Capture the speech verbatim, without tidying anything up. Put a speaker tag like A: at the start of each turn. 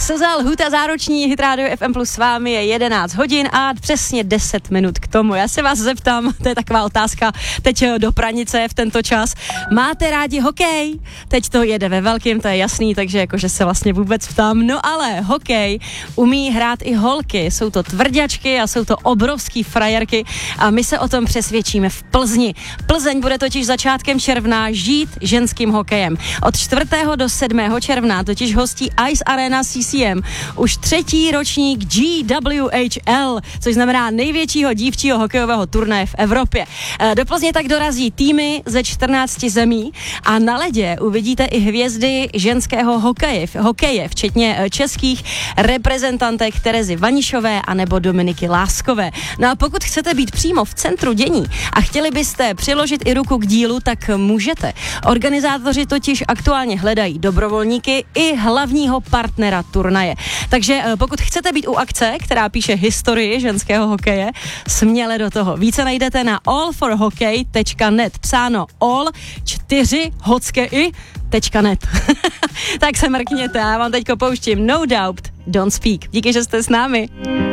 A: Slza, Lhuta záruční, Hit Radio F M plus s vámi je jedenáct hodin a přesně deset minut k tomu. Já se vás zeptám, to je taková otázka teď do pranice v tento čas. Máte rádi hokej? Teď to jede ve velkým, to je jasný, takže jakože se vlastně vůbec ptám. No ale hokej umí hrát i holky, jsou to tvrďačky a jsou to obrovský frajerky a my se o tom přesvědčíme v Plzni. Plzeň bude totiž začátkem června žít ženským hokejem. Od čtvrtého do sedmého června totiž hostí Ice Arena C C M už třetí ročník G W H L, což znamená největšího dívčího hokejového turnaje v Evropě. Do Plzně tak dorazí týmy ze čtrnácti zemí a na ledě uvidíte i hvězdy ženského hokeje, hokeje včetně českých reprezentantek Terezy Vanišové a nebo Dominiky Láskové. No a pokud chcete být přímo v centru dění a chtěli byste přiložit i ruku k dílu, tak můžete. Organizátoři totiž aktuálně hledají dobrovolníky i hlavního partnera turnaje. Takže pokud chcete být u akce, která píše historii ženského hokeje, směle do toho. Více najdete na all for hockey tečka net. Psáno all čtyři hockey tečka net. Tak se mrkněte, já vám teďko pouštím No Doubt, Don't Speak. Díky, že jste s námi.